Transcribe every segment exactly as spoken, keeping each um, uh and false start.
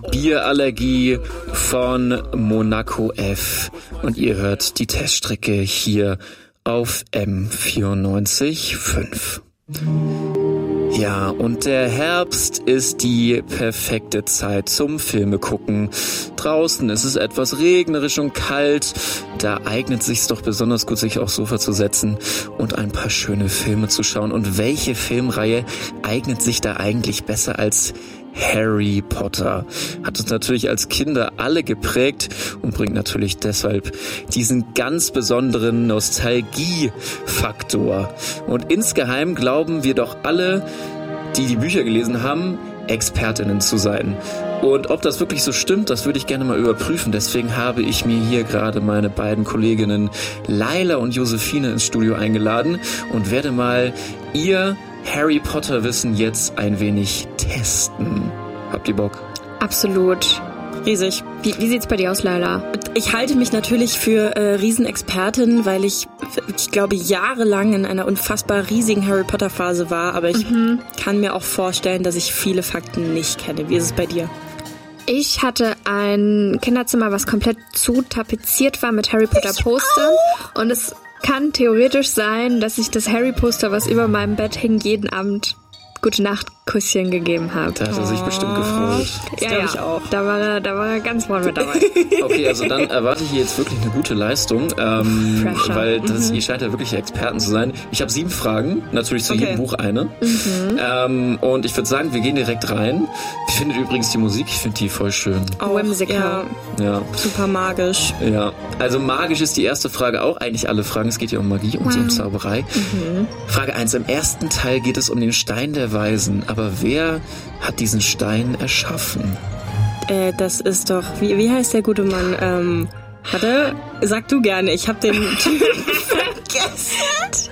Bierallergie von Monaco F. Und ihr hört die Teststrecke hier auf M vierundneunzig Komma fünf. Ja, und der Herbst ist die perfekte Zeit zum Filme gucken. Draußen ist es etwas regnerisch und kalt. Da eignet sich's doch besonders gut, sich aufs Sofa zu setzen und ein paar schöne Filme zu schauen. Und welche Filmreihe eignet sich da eigentlich besser als Harry Potter? Hat uns natürlich als Kinder alle geprägt und bringt natürlich deshalb diesen ganz besonderen Nostalgiefaktor. Und insgeheim glauben wir doch alle, die die Bücher gelesen haben, Expertinnen zu sein. Und ob das wirklich so stimmt, das würde ich gerne mal überprüfen. Deswegen habe ich mir hier gerade meine beiden Kolleginnen Laila und Josephine ins Studio eingeladen und werde mal ihr Harry Potter Wissen jetzt ein wenig testen. Habt ihr Bock? Absolut. Riesig. Wie, wie sieht's bei dir aus, Laila? Ich halte mich natürlich für äh, Riesenexpertin, weil ich, ich glaube, jahrelang in einer unfassbar riesigen Harry Potter Phase war. Aber ich mhm. kann mir auch vorstellen, dass ich viele Fakten nicht kenne. Wie ist es bei dir? Ich hatte ein Kinderzimmer, was komplett zu tapeziert war mit Harry Potter Postern. Und es kann theoretisch sein, dass ich das Harry-Poster, was über meinem Bett hing, jeden Abend Gute-Nacht-Kusschen gegeben habe. Da hat er sich oh. bestimmt gefreut. Das ja, ja. Ich auch. Da war er, da war er ganz vorne mit dabei. Okay, also dann erwarte ich hier jetzt wirklich eine gute Leistung, ähm, weil das, mhm. ihr scheint ja wirklich Experten zu sein. Ich habe sieben Fragen, natürlich zu okay. jedem Buch eine. Mhm. Ähm, und ich würde sagen, wir gehen direkt rein. Wie findet ihr übrigens die Musik? Ich finde die voll schön. Oh, Whimsical. Ja. ja. Super magisch. Ja, also magisch ist die erste Frage auch. Eigentlich alle Fragen. Es geht ja um Magie und wow. so um Zauberei. Mhm. Frage eins. Im ersten Teil geht es um den Stein der Weisen. Aber wer hat diesen Stein erschaffen? Äh, das ist doch... Wie, wie heißt der gute Mann? Ähm, warte, sag du gerne. Ich habe den Typen vergessen.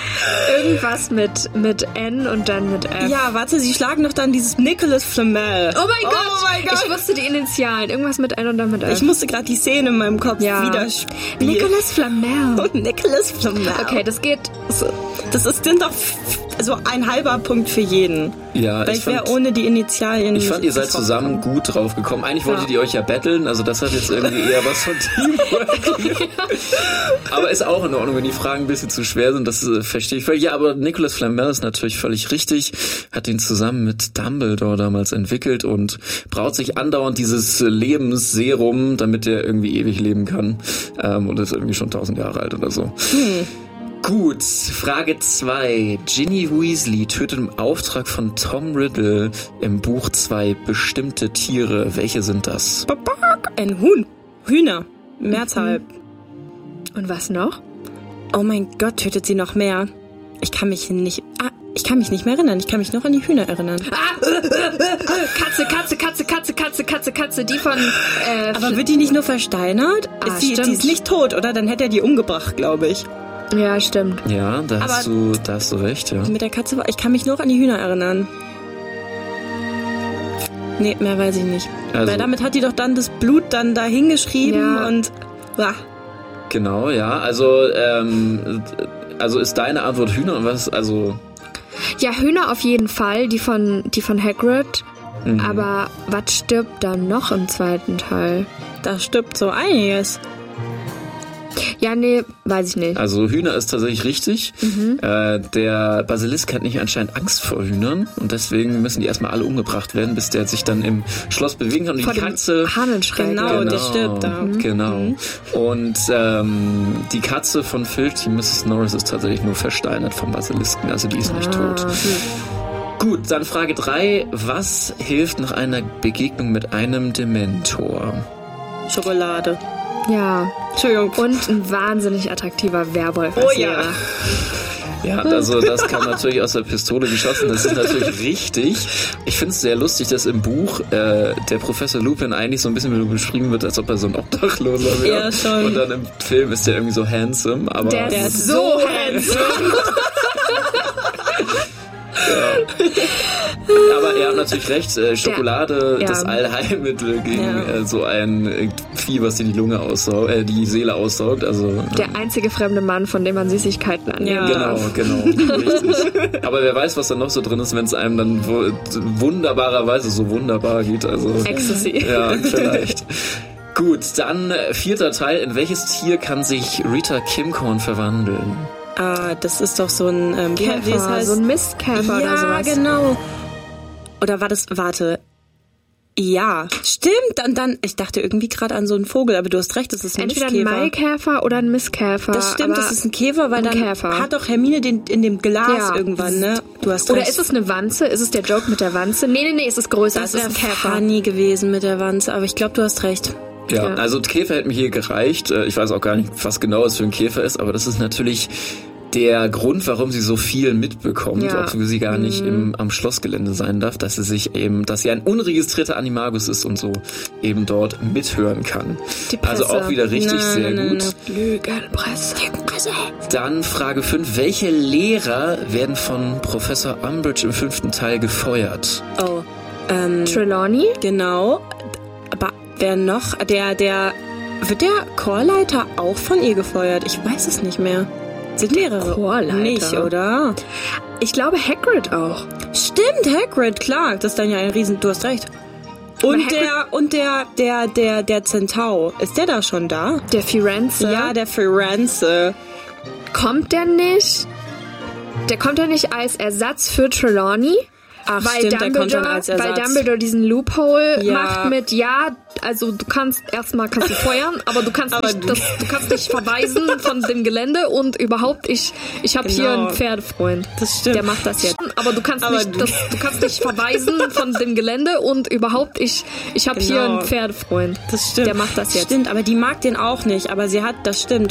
Irgendwas mit, mit N und dann mit F. Ja, warte, sie schlagen doch dann dieses Nicholas Flamel. Oh mein Gott! Oh mein Gott! Ich wusste die Initialen. Irgendwas mit N und dann mit F. Ich musste gerade die Szene in meinem Kopf ja. widerspiegeln. Nicholas Flamel. Und Nicholas Flamel. Okay, das geht... Das ist denn doch so ein halber Punkt für jeden. Ja, Weil ich, ich wäre ohne die Initialien... Ich fand, ihr seid zusammen gut drauf gekommen. Eigentlich wolltet ja. ihr euch ja battlen, also das hat jetzt irgendwie eher was von Teamwork. Aber ist auch in Ordnung, wenn die Fragen ein bisschen zu schwer sind, das äh, verstehe ich völlig. Ja, aber Nicholas Flamel ist natürlich völlig richtig, hat ihn zusammen mit Dumbledore damals entwickelt und braut sich andauernd dieses Lebensserum, damit er irgendwie ewig leben kann. Ähm, und ist irgendwie schon tausend Jahre alt oder so. Hm. Gut, Frage zwei. Ginny Weasley tötet im Auftrag von Tom Riddle im Buch zwei bestimmte Tiere. Welche sind das? Ein Huhn. Hühner. Mehrzahl. Und was noch? Oh mein Gott, tötet sie noch mehr. Ich kann mich nicht... Ah, ich kann mich nicht mehr erinnern. Ich kann mich noch an die Hühner erinnern. Ah, Katze, Katze, Katze, Katze, Katze, Katze, Katze. Die von... Äh, Aber wird die nicht nur versteinert? Ah, ist die, die ist nicht tot, oder? Dann hätte er die umgebracht, glaube ich. Ja, stimmt. Ja, da hast, du, da hast du recht, ja. Mit der Katze, ich kann mich noch an die Hühner erinnern. Nee, mehr weiß ich nicht. Also, weil damit hat die doch dann das Blut dann da hingeschrieben ja. und... Ah. Genau, ja. Also, ähm, also ist deine Antwort Hühner und was, also... Ja, Hühner auf jeden Fall, die von, die von Hagrid. Mhm. Aber was stirbt dann noch im zweiten Teil? Da stirbt so einiges. Ja, nee, weiß ich nicht. Also Hühner ist tatsächlich richtig. Mhm. Äh, der Basilisk hat nicht anscheinend Angst vor Hühnern und deswegen müssen die erstmal alle umgebracht werden, bis der sich dann im Schloss bewegen kann. Und vor die Katze... Hahnenschreck. Genau, genau, der stirbt da. Genau. Mhm. Und ähm, die Katze von Filch, die Missus Norris, ist tatsächlich nur versteinert vom Basilisken, also die ist ah. nicht tot. Mhm. Gut, dann Frage drei. Was hilft nach einer Begegnung mit einem Dementor? Schokolade. Ja. Entschuldigung. Und ein wahnsinnig attraktiver Werwolf. Oh ja. Ja, also das kam natürlich aus der Pistole geschossen. Das ist natürlich richtig. Ich finde es sehr lustig, dass im Buch äh, der Professor Lupin eigentlich so ein bisschen beschrieben wird, als ob er so ein Obdachloser wäre. Ja, schon. Und dann im Film ist der irgendwie so handsome. Aber der, der ist so handsome. Ja. Aber er hat natürlich recht, äh, Schokolade, Der, ja. das Allheilmittel gegen Ja. äh, so ein äh, Vieh, was dir die Lunge aussaugt, äh, die Seele aussaugt. Also, Der einzige fremde Mann, von dem man Süßigkeiten annehmen Ja. Genau, darf. genau, richtig. Aber wer weiß, was da noch so drin ist, wenn es einem dann wo, wunderbarerweise so wunderbar geht. Also, Ecstasy. ja, vielleicht. Gut, dann äh, vierter Teil. In welches Tier kann sich Rita Kimcorn verwandeln? Ah, das ist doch so ein ähm, wie- wie es Käfer, heißt? so ein Mistkäfer ja, oder sowas. genau. Oder war das, warte. Ja, stimmt. Und dann, ich dachte irgendwie gerade an so einen Vogel, aber du hast recht, das ist ein Entweder ein Mistkäfer. Maikäfer oder ein Mistkäfer. Das stimmt, aber das ist ein Käfer, weil ein dann Käfer. hat doch Hermine den in dem Glas Ja. irgendwann, ne? Du hast Oder recht. ist es eine Wanze? Ist es der Joke mit der Wanze? Nee, nee, nee, es ist größer. das es ist wäre ein Käfer. funny gewesen mit der Wanze, aber ich glaube, du hast recht. Ja, Ja. also Käfer hätte mir hier gereicht. Äh, Ich weiß auch gar nicht, was genau es für ein Käfer ist, aber das ist natürlich der Grund, warum sie so viel mitbekommt, Ja. obwohl sie gar nicht im, am Schlossgelände sein darf, dass sie sich eben, dass sie ein unregistrierter Animagus ist und so eben dort mithören kann. Die Presse. Also auch wieder richtig Nein, sehr nein, gut. nein, Lügenpresse. Lügenpresse. Dann Frage fünf. Welche Lehrer werden von Professor Umbridge im fünften Teil gefeuert? Oh, ähm, Trelawney? genau. Aber wer noch? Der, der, wird der Chorleiter auch von ihr gefeuert? Ich weiß es nicht mehr. Sind mehrere? Chorleiter? Nicht, oder? Ich glaube Hagrid auch. Stimmt, Hagrid, klar. Das ist dann ja ein Riesen... Du hast recht. Und Hagrid- der, und der, der, der, der Zentau. Ist der da schon da? Der Firenze. Ja, der Firenze. Kommt der nicht? Der kommt ja nicht als Ersatz für Trelawney? Ach, weil stimmt, der Dumbledore, kommt dann als Ersatz. Weil Dumbledore diesen Loophole Ja. macht mit, ja, also du kannst erstmal kannst du feuern, aber du kannst Aber nicht, du- das, du kannst nicht verweisen von dem Gelände und überhaupt, ich, ich habe hier Genau. einen Pferdefreund. Das stimmt. Der macht das jetzt. Aber du kannst Aber nicht, du- das, du kannst nicht verweisen von dem Gelände und überhaupt, ich, ich habe hier Genau. einen Pferdefreund. Das stimmt. Der macht das jetzt. Stimmt, aber die mag den auch nicht. Aber sie hat, das stimmt.